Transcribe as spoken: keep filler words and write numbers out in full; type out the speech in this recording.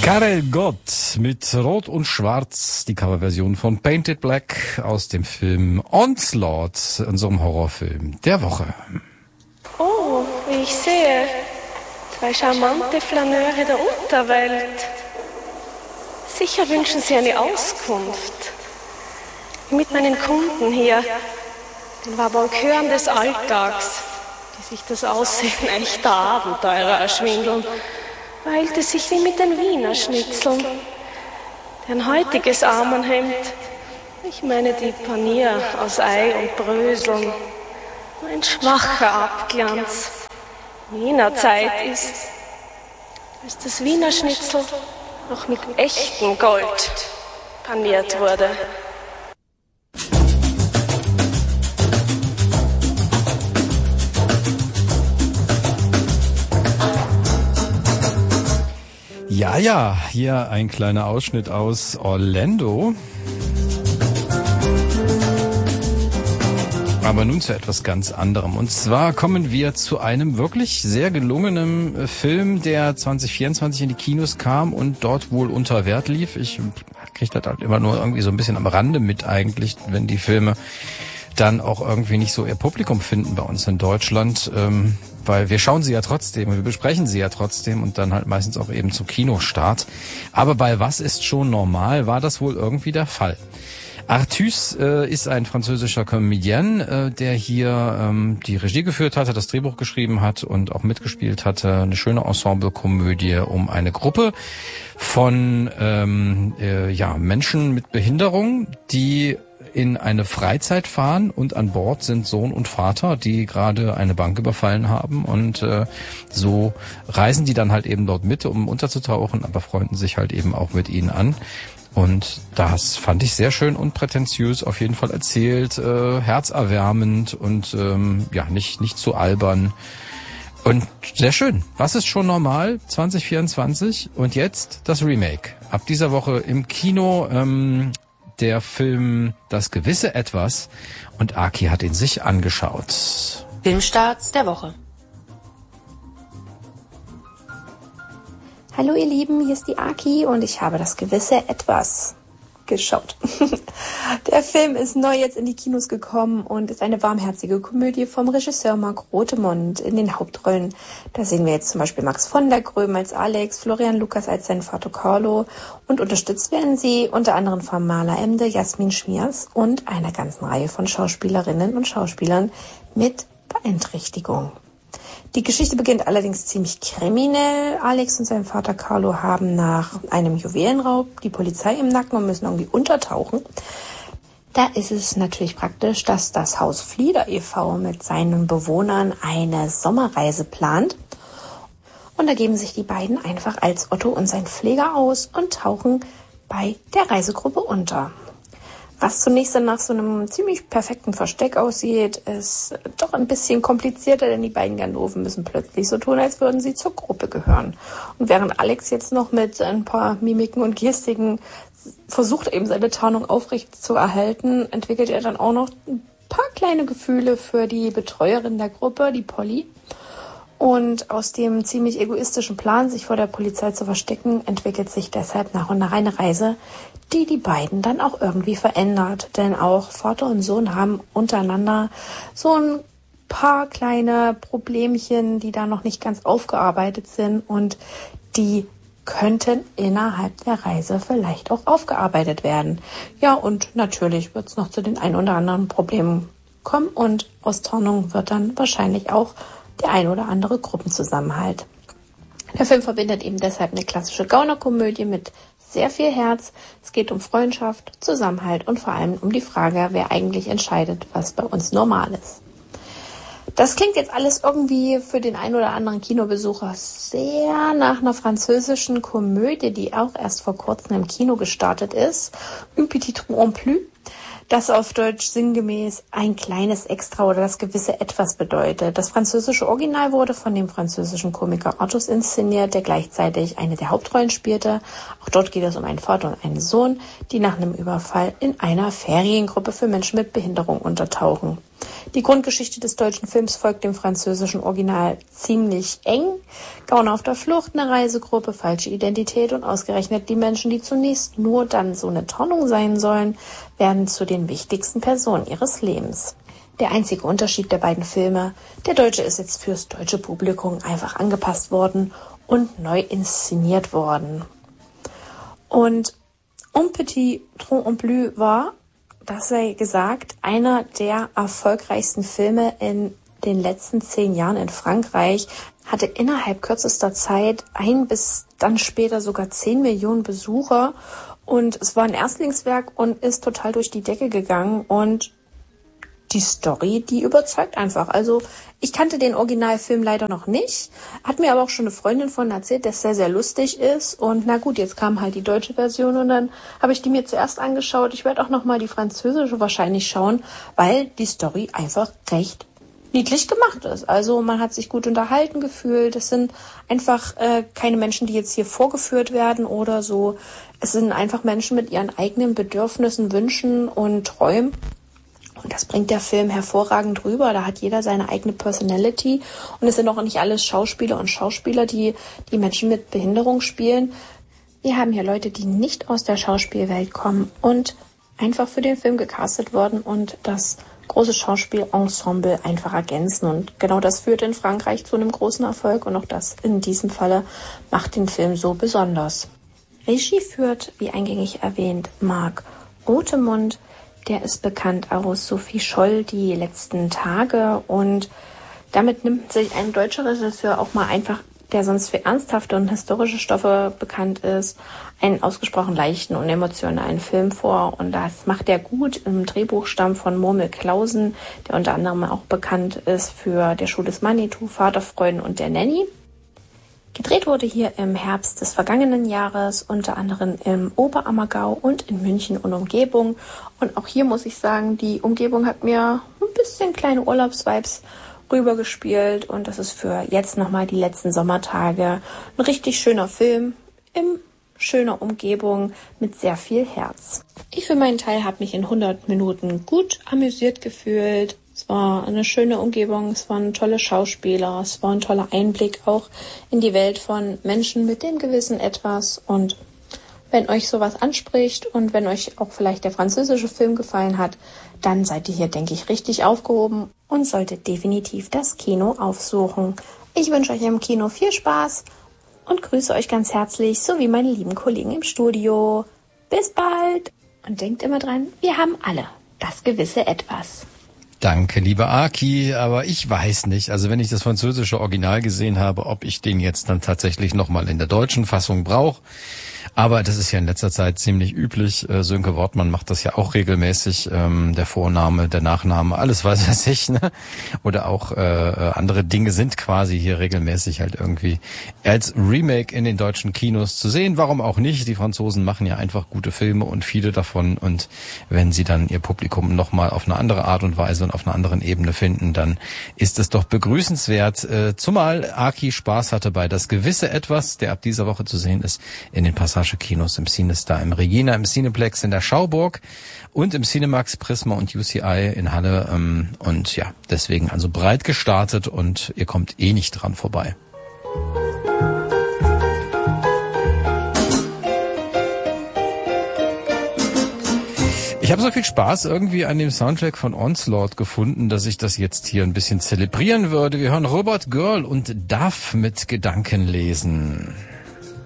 Karel Gott mit Rot und Schwarz, die Coverversion von Painted Black aus dem Film Onslaught, unserem Horrorfilm der Woche. Oh, wie ich sehe, zwei charmante Flaneure der Unterwelt. Sicher wünschen Sie eine Auskunft. Mit meinen Kunden hier, den Vabanqueuren des Alltags, die sich das Aussehen echter Abenteurer erschwindeln, verhält es sich wie mit den Wiener Schnitzeln. Deren heutiges Armenhemd, ich meine die Panier aus Ei und Bröseln, nur ein schwacher Abglanz jener Zeit ist, als das Wiener Schnitzel noch mit echtem Gold paniert wurde. Ja, ja, hier ein kleiner Ausschnitt aus Orlando. Aber nun zu etwas ganz anderem. Und zwar kommen wir zu einem wirklich sehr gelungenen Film, der zwanzig vierundzwanzig in die Kinos kam und dort wohl unter Wert lief. Ich kriege das halt immer nur irgendwie so ein bisschen am Rande mit eigentlich, wenn die Filme dann auch irgendwie nicht so ihr Publikum finden bei uns in Deutschland, ähm, weil wir schauen sie ja trotzdem und wir besprechen sie ja trotzdem und dann halt meistens auch eben zum Kinostart. Aber bei Was ist schon normal war das wohl irgendwie der Fall. Artus äh, ist ein französischer Comedian, äh, der hier ähm, die Regie geführt hatte, das Drehbuch geschrieben hat und auch mitgespielt hatte. Eine schöne Ensemble-Komödie um eine Gruppe von ähm, äh, ja Menschen mit Behinderung, die in eine Freizeit fahren und an Bord sind Sohn und Vater, die gerade eine Bank überfallen haben und äh, so reisen die dann halt eben dort mit, um unterzutauchen, aber freunden sich halt eben auch mit ihnen an. Und das fand ich sehr schön und prätentiös auf jeden Fall erzählt, äh, herzerwärmend und ähm, ja nicht nicht zu albern. Und sehr schön. Was ist schon normal? zwanzig vierundzwanzig und jetzt das Remake. Ab dieser Woche im Kino ähm, der Film Das gewisse Etwas und Aki hat ihn sich angeschaut. Filmstarts der Woche. Hallo ihr Lieben, hier ist die Aki und ich habe Das gewisse Etwas geschaut. Der Film ist neu jetzt in die Kinos gekommen und ist eine warmherzige Komödie vom Regisseur Marc Rothemund. In den Hauptrollen, da sehen wir jetzt zum Beispiel Max von der Gröben als Alex, Florian Lukas als sein Vater Carlo und unterstützt werden sie unter anderem von Marla Emde, Jasmin Schmiers und einer ganzen Reihe von Schauspielerinnen und Schauspielern mit Beeinträchtigung. Die Geschichte beginnt allerdings ziemlich kriminell. Alex und sein Vater Carlo haben nach einem Juwelenraub die Polizei im Nacken und müssen irgendwie untertauchen. Da ist es natürlich praktisch, dass das Haus Flieder e V mit seinen Bewohnern eine Sommerreise plant. Und da geben sich die beiden einfach als Otto und sein Pfleger aus und tauchen bei der Reisegruppe unter. Was zunächst dann nach so einem ziemlich perfekten Versteck aussieht, ist doch ein bisschen komplizierter, denn die beiden Ganoven müssen plötzlich so tun, als würden sie zur Gruppe gehören. Und während Alex jetzt noch mit ein paar Mimiken und Gestiken versucht, eben seine Tarnung aufrecht zu erhalten, entwickelt er dann auch noch ein paar kleine Gefühle für die Betreuerin der Gruppe, die Polly. Und aus dem ziemlich egoistischen Plan, sich vor der Polizei zu verstecken, entwickelt sich deshalb nach und nach eine Reise, die die beiden dann auch irgendwie verändert. Denn auch Vater und Sohn haben untereinander so ein paar kleine Problemchen, die da noch nicht ganz aufgearbeitet sind und die könnten innerhalb der Reise vielleicht auch aufgearbeitet werden. Ja, und natürlich wird es noch zu den ein oder anderen Problemen kommen und aus Tarnung wird dann wahrscheinlich auch der ein oder andere Gruppenzusammenhalt. Der Film verbindet eben deshalb eine klassische Gaunerkomödie mit sehr viel Herz. Es geht um Freundschaft, Zusammenhalt und vor allem um die Frage, wer eigentlich entscheidet, was bei uns normal ist. Das klingt jetzt alles irgendwie für den ein oder anderen Kinobesucher sehr nach einer französischen Komödie, die auch erst vor kurzem im Kino gestartet ist. Un petit trou en plus. Das auf Deutsch sinngemäß ein kleines Extra oder das gewisse Etwas bedeutet. Das französische Original wurde von dem französischen Komiker Artus inszeniert, der gleichzeitig eine der Hauptrollen spielte. Auch dort geht es um einen Vater und einen Sohn, die nach einem Überfall in einer Feriengruppe für Menschen mit Behinderung untertauchen. Die Grundgeschichte des deutschen Films folgt dem französischen Original ziemlich eng. Gauner auf der Flucht, eine Reisegruppe, falsche Identität und ausgerechnet die Menschen, die zunächst nur dann so eine Tarnung sein sollen, werden zu den wichtigsten Personen ihres Lebens. Der einzige Unterschied der beiden Filme: der deutsche ist jetzt fürs deutsche Publikum einfach angepasst worden und neu inszeniert worden. Und Un Petit Trou en Bleu war, das sei gesagt, einer der erfolgreichsten Filme in den letzten zehn Jahren in Frankreich, hatte innerhalb kürzester Zeit ein bis dann später sogar zehn Millionen Besucher und es war ein Erstlingswerk und ist total durch die Decke gegangen und die Story, die überzeugt einfach. Also ich kannte den Originalfilm leider noch nicht, hat mir aber auch schon eine Freundin von erzählt, dass der sehr lustig ist. Und na gut, jetzt kam halt die deutsche Version und dann habe ich die mir zuerst angeschaut. Ich werde auch nochmal die französische wahrscheinlich schauen, weil die Story einfach recht niedlich gemacht ist. Also man hat sich gut unterhalten gefühlt. Es sind einfach äh, keine Menschen, die jetzt hier vorgeführt werden oder so. Es sind einfach Menschen mit ihren eigenen Bedürfnissen, Wünschen und Träumen. Und das bringt der Film hervorragend rüber. Da hat jeder seine eigene Personality. Und es sind auch nicht alles Schauspieler und Schauspieler, die die Menschen mit Behinderung spielen. Wir haben hier Leute, die nicht aus der Schauspielwelt kommen und einfach für den Film gecastet worden und das große Schauspielensemble einfach ergänzen. Und genau das führt in Frankreich zu einem großen Erfolg. Und auch das in diesem Falle macht den Film so besonders. Regie führt, wie eingängig erwähnt, Marc Rothemund. Der ist bekannt aus Sophie Scholl, die letzten Tage, und damit nimmt sich ein deutscher Regisseur auch mal einfach, der sonst für ernsthafte und historische Stoffe bekannt ist, einen ausgesprochen leichten und emotionalen Film vor, und das macht er gut. Im Drehbuch stammt von Murmel Clausen, der unter anderem auch bekannt ist für Der Schuh des Manitou, Vaterfreuden und Der Nanny. Gedreht wurde hier im Herbst des vergangenen Jahres, unter anderem im Oberammergau und in München und Umgebung. Und auch hier muss ich sagen, die Umgebung hat mir ein bisschen kleine Urlaubsvibes rübergespielt. Und das ist für jetzt nochmal die letzten Sommertage ein richtig schöner Film in schöner Umgebung mit sehr viel Herz. Ich für meinen Teil habe mich in hundert Minuten gut amüsiert gefühlt. Es war eine schöne Umgebung, es waren tolle Schauspieler, es war ein toller Einblick auch in die Welt von Menschen mit dem gewissen Etwas. Und wenn euch sowas anspricht und wenn euch auch vielleicht der französische Film gefallen hat, dann seid ihr hier, denke ich, richtig aufgehoben und solltet definitiv das Kino aufsuchen. Ich wünsche euch im Kino viel Spaß und grüße euch ganz herzlich, sowie meine lieben Kollegen im Studio. Bis bald! Und denkt immer dran, wir haben alle das gewisse Etwas. Danke, liebe Aki, aber ich weiß nicht, also wenn ich das französische Original gesehen habe, ob ich den jetzt dann tatsächlich nochmal in der deutschen Fassung brauche. Aber das ist ja in letzter Zeit ziemlich üblich. Äh, Sönke Wortmann macht das ja auch regelmäßig. Ähm, der Vorname, der Nachname, alles weiß er sich, ne? Oder auch äh, andere Dinge sind quasi hier regelmäßig halt irgendwie als Remake in den deutschen Kinos zu sehen. Warum auch nicht? Die Franzosen machen ja einfach gute Filme und viele davon. Und wenn sie dann ihr Publikum nochmal auf eine andere Art und Weise und auf einer anderen Ebene finden, dann ist es doch begrüßenswert. Äh, zumal Aki Spaß hatte bei Das gewisse Etwas, der ab dieser Woche zu sehen ist, in den Passagen Kinos, im CineStar, im Regina, im Cineplex in der Schauburg und im Cinemax, Prisma und U C I in Halle. Und ja, deswegen also breit gestartet und ihr kommt eh nicht dran vorbei. Ich habe so viel Spaß irgendwie an dem Soundtrack von Onslaught gefunden, dass ich das jetzt hier ein bisschen zelebrieren würde. Wir hören Robert Girl und Duff mit Gedankenlesen.